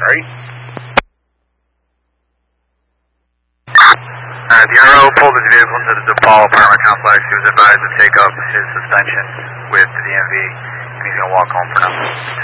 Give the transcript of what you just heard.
right? The RO pulled his vehicle into the DePaul apartment complex. He was advised to take up his suspension with the DMV, and he's going to walk home for now.